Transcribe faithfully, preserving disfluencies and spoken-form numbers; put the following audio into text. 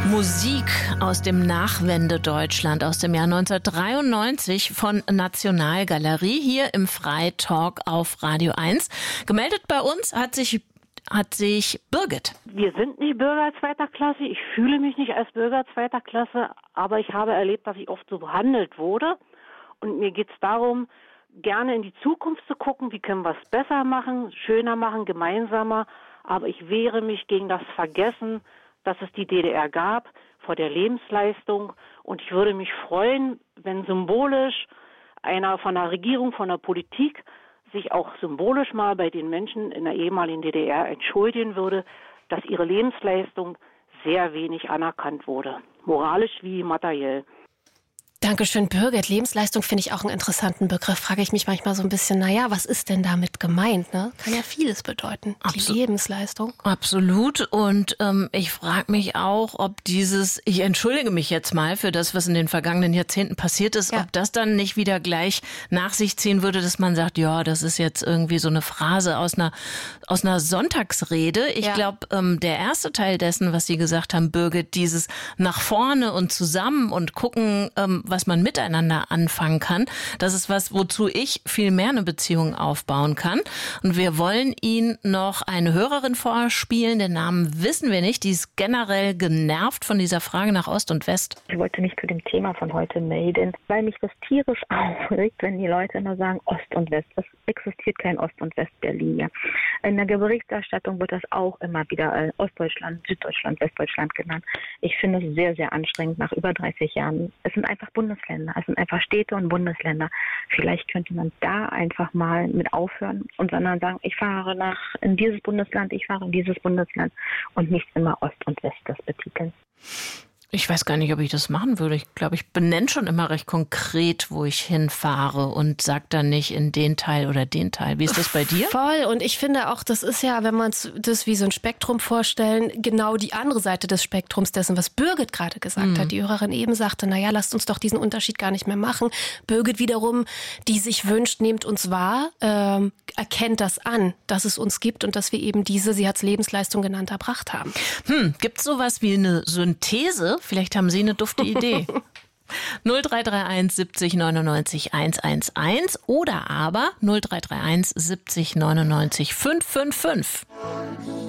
Musik aus dem Nachwende-Deutschland aus dem Jahr neunzehnhundertdreiundneunzig von Nationalgalerie hier im Freitalk auf Radio eins. Gemeldet bei uns hat sich hat sich Birgit. Wir sind nicht Bürger zweiter Klasse. Ich fühle mich nicht als Bürger zweiter Klasse, aber ich habe erlebt, dass ich oft so behandelt wurde. Und mir geht es darum, gerne in die Zukunft zu gucken, wie können wir es besser machen, schöner machen, gemeinsamer. Aber ich wehre mich gegen das Vergessen, dass es die D D R gab, vor der Lebensleistung. Und ich würde mich freuen, wenn symbolisch einer von der Regierung, von der Politik sich auch symbolisch mal bei den Menschen in der ehemaligen D D R entschuldigen würde, dass ihre Lebensleistung sehr wenig anerkannt wurde, moralisch wie materiell. Dankeschön, Birgit. Lebensleistung finde ich auch einen interessanten Begriff. Frage ich mich manchmal so ein bisschen, naja, was ist denn damit gemeint? Ne? Kann ja vieles bedeuten, Absolut. Die Lebensleistung. Absolut. Und ähm, ich frage mich auch, ob dieses, ich entschuldige mich jetzt mal für das, was in den vergangenen Jahrzehnten passiert ist, Ja. ob das dann nicht wieder gleich nach sich ziehen würde, dass man sagt, ja, das ist jetzt irgendwie so eine Phrase aus einer, aus einer Sonntagsrede. Ich Ja. glaube, ähm, der erste Teil dessen, was Sie gesagt haben, Birgit, dieses nach vorne und zusammen und gucken, ähm, was man miteinander anfangen kann. Das ist was, wozu ich viel mehr eine Beziehung aufbauen kann. Und wir wollen Ihnen noch eine Hörerin vorspielen. Den Namen wissen wir nicht. Die ist generell genervt von dieser Frage nach Ost und West. Ich wollte mich zu dem Thema von heute melden, weil mich das tierisch aufregt, wenn die Leute immer sagen Ost und West. Es existiert kein Ost- und West-Berlin hier. In der Berichterstattung wird das auch immer wieder äh, Ostdeutschland, Süddeutschland, Westdeutschland genannt. Ich finde es sehr, sehr anstrengend nach über dreißig Jahren. Es sind einfach Bundesländer, es sind einfach Städte und Bundesländer. Vielleicht könnte man da einfach mal mit aufhören und sondern sagen, ich fahre nach in dieses Bundesland, ich fahre in dieses Bundesland und nicht immer Ost und West das betiteln. Ich weiß gar nicht, ob ich das machen würde. Ich glaube, ich benenne schon immer recht konkret, wo ich hinfahre und sage dann nicht in den Teil oder den Teil. Wie ist das bei dir? Voll. Und ich finde auch, das ist ja, wenn wir uns das wie so ein Spektrum vorstellen, genau die andere Seite des Spektrums dessen, was Birgit gerade gesagt Mhm. hat. Die Hörerin eben sagte, naja, lasst uns doch diesen Unterschied gar nicht mehr machen. Birgit wiederum, die sich wünscht, nehmt uns wahr, ähm, erkennt das an, dass es uns gibt und dass wir eben diese, sie hat es Lebensleistung genannt, erbracht haben. Hm, gibt es sowas wie eine Synthese? Vielleicht haben Sie eine dufte Idee. null drei drei eins siebzig neunundneunzig hundertzehn oder aber null drei drei eins siebzig neunundneunzig fünfhundertfünfundfünfzig.